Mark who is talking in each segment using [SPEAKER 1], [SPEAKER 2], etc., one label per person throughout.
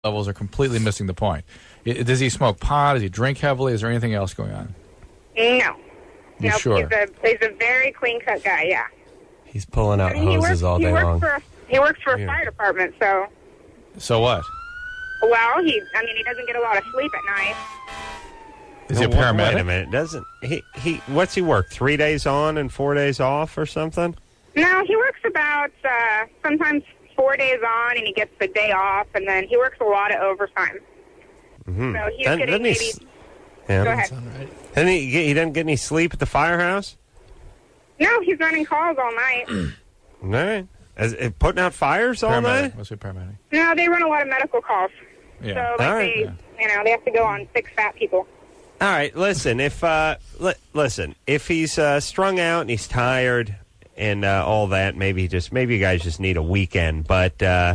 [SPEAKER 1] levels are completely missing the point. Does he smoke pot? Does he drink heavily? Is there anything else going on?
[SPEAKER 2] No.
[SPEAKER 1] You sure?
[SPEAKER 2] He's a very clean-cut guy, yeah.
[SPEAKER 3] He's pulling out hoses all day long.
[SPEAKER 2] He works for a fire department, so...
[SPEAKER 1] So what?
[SPEAKER 2] Well, he doesn't get a lot of sleep at night.
[SPEAKER 1] Is he a paramedic?
[SPEAKER 3] Wait a minute. Doesn't he what's he work? 3 days on and 4 days off or something?
[SPEAKER 2] No, he works about sometimes 4 days on, and he gets the day off, and then he works a lot of overtime.
[SPEAKER 3] Mm-hmm.
[SPEAKER 2] So he's getting maybe...
[SPEAKER 3] Yeah.
[SPEAKER 2] Go ahead.
[SPEAKER 1] Right.
[SPEAKER 3] And he doesn't get any sleep at the firehouse?
[SPEAKER 2] No, he's running calls all night.
[SPEAKER 3] All right. Putting out fires all night?
[SPEAKER 1] What's a paramedic?
[SPEAKER 2] No, they run a lot of medical calls.
[SPEAKER 1] Yeah.
[SPEAKER 2] So, they have to go on sick fat people.
[SPEAKER 3] All right, listen, if he's strung out and he's tired and all that, maybe you guys just need a weekend. But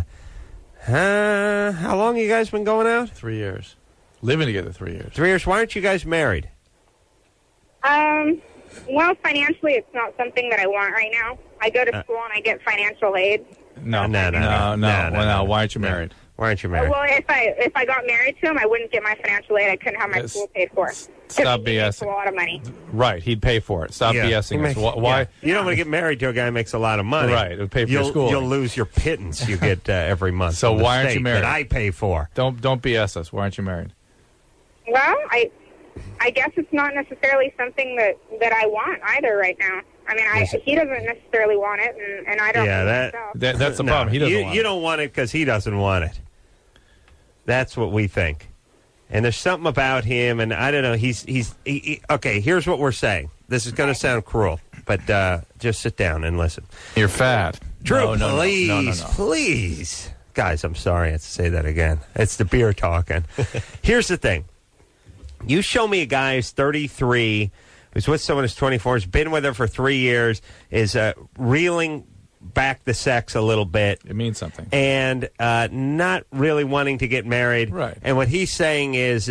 [SPEAKER 3] how long you guys been going out?
[SPEAKER 1] 3 years. Living together 3 years.
[SPEAKER 3] 3 years. Why aren't you guys married?
[SPEAKER 2] Well, financially, it's not something that I want right now. I go to school and I get financial aid.
[SPEAKER 1] No. Why aren't you married?
[SPEAKER 3] Why aren't you married?
[SPEAKER 2] Well, if I got married to him, I wouldn't get my financial aid. I couldn't have my school paid for.
[SPEAKER 1] Stop
[SPEAKER 2] BSing. Makes a
[SPEAKER 1] BSing.
[SPEAKER 2] lot of money.
[SPEAKER 1] Right, he'd pay for it. Stop BSing. Why?
[SPEAKER 3] Yeah. You don't want to get married to a guy who makes a lot of money.
[SPEAKER 1] Right, it'll pay for your school.
[SPEAKER 3] You'll lose your pittance you get every month.
[SPEAKER 1] So
[SPEAKER 3] from the
[SPEAKER 1] why aren't
[SPEAKER 3] state
[SPEAKER 1] you married?
[SPEAKER 3] That I pay for.
[SPEAKER 1] Don't BS us. Why aren't you married?
[SPEAKER 2] Well, I guess it's not necessarily something that I want either right now. I mean, he doesn't necessarily want it, and I don't.
[SPEAKER 3] Yeah,
[SPEAKER 1] that's the problem. He doesn't want it.
[SPEAKER 3] You don't want it because he doesn't want it. That's what we think. And there's something about him, and I don't know. He's okay. Here's what we're saying. This is going to sound cruel, but just sit down and listen.
[SPEAKER 1] You're fat.
[SPEAKER 3] Drew,
[SPEAKER 1] No.
[SPEAKER 3] Please. Guys, I'm sorry I have to say that again. It's the beer talking. Here's the thing. You show me a guy who's 33, who's with someone who's 24, has been with her for 3 years, is reeling back the sex a little bit.
[SPEAKER 1] It means something.
[SPEAKER 3] And not really wanting to get married.
[SPEAKER 1] Right.
[SPEAKER 3] And what he's saying is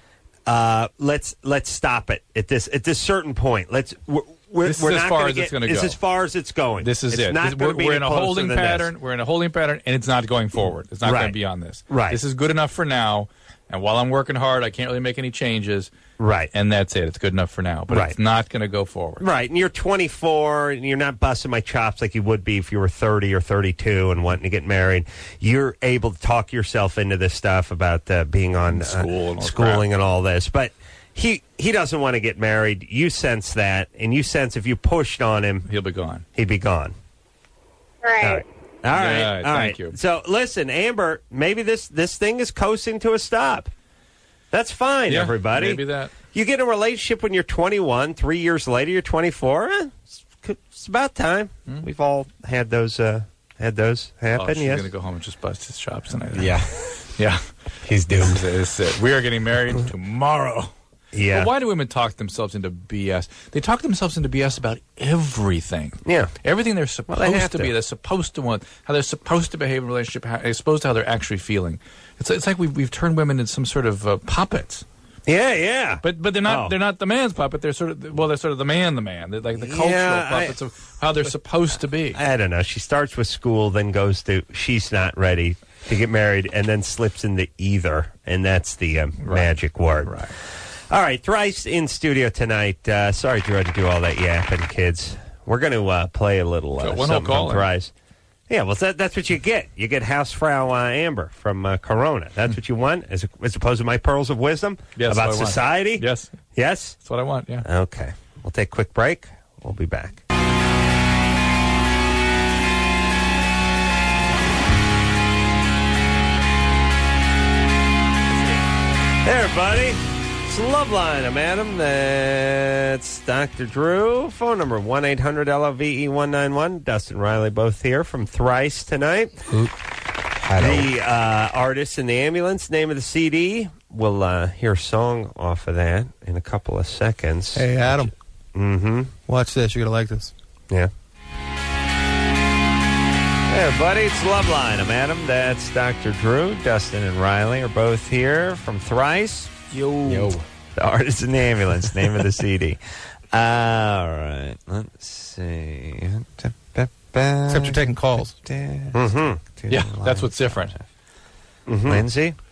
[SPEAKER 3] let's stop it at this certain point.
[SPEAKER 1] This is as far as it's going to go.
[SPEAKER 3] It's as far as it's going.
[SPEAKER 1] This is it. We're in a holding pattern. We're in a holding pattern, and it's not going forward. It's not going beyond this.
[SPEAKER 3] Right.
[SPEAKER 1] This is good enough for now. And while I'm working hard, I can't really make any changes.
[SPEAKER 3] Right.
[SPEAKER 1] And that's it. It's good enough for now. But it's not going to go forward.
[SPEAKER 3] Right. And you're 24, and you're not busting my chops like you would be if you were 30 or 32 and wanting to get married. You're able to talk yourself into this stuff about being on schooling and all this. But he doesn't want to get married. You sense that. And you sense if you pushed on him,
[SPEAKER 1] he'll be gone.
[SPEAKER 3] He'd be gone.
[SPEAKER 2] Right.
[SPEAKER 3] All right.
[SPEAKER 1] Yeah, thank you.
[SPEAKER 3] So, listen, Amber, maybe this thing is coasting to a stop. That's fine, everybody.
[SPEAKER 1] Maybe that.
[SPEAKER 3] You get in a relationship when you're 21. 3 years later, you're 24. It's about time. We've all had those happen.
[SPEAKER 1] She's
[SPEAKER 3] yes.
[SPEAKER 1] going to go home and just bust his chops tonight.
[SPEAKER 3] Yeah.
[SPEAKER 1] Yeah.
[SPEAKER 3] He's doomed.
[SPEAKER 1] This is it. We are getting married tomorrow.
[SPEAKER 3] Yeah.
[SPEAKER 1] Well, why do women talk themselves into BS? They talk themselves into BS about everything.
[SPEAKER 3] Yeah.
[SPEAKER 1] Everything they're supposed to be. They're supposed to want, how they're supposed to behave in a relationship, as opposed to how they're actually feeling. It's like we've turned women into some sort of puppets.
[SPEAKER 3] Yeah.
[SPEAKER 1] But they're not they're not the man's puppet. They're sort of the man. They're like the cultural puppets of how they're supposed to be.
[SPEAKER 3] I don't know. She starts with school, then goes to she's not ready to get married, and then slips into either, and that's the magic word.
[SPEAKER 1] Right.
[SPEAKER 3] All right, Thrice in studio tonight. Sorry, Drew, had to do all that yapping, kids. We're going to play a little something from Thrice. Yeah, well, that's what you get. You get Hausfrau Amber from Corona. That's what you want, as opposed to my pearls of wisdom about society?
[SPEAKER 1] Yes.
[SPEAKER 3] Yes?
[SPEAKER 1] That's what I want, yeah.
[SPEAKER 3] Okay. We'll take a quick break. We'll be back. Hey, everybody. It's Loveline. I'm Adam. That's Dr. Drew. Phone number 1-800-LOVE-191. Dustin Riley both here from Thrice tonight. The artist in the ambulance, name of the CD. We'll hear a song off of that in a couple of seconds.
[SPEAKER 4] Hey, Adam.
[SPEAKER 3] Mm-hmm.
[SPEAKER 4] Watch this. You're going to like this.
[SPEAKER 3] Yeah. Hey, everybody. It's Loveline. I'm Adam. That's Dr. Drew. Dustin and Riley are both here from Thrice. Yo. The artist in the ambulance, name of the CD. All right. Let's see.
[SPEAKER 4] Except you're taking calls.
[SPEAKER 3] Mm-hmm.
[SPEAKER 1] Yeah, that's what's different.
[SPEAKER 3] Mm-hmm. Lindsay?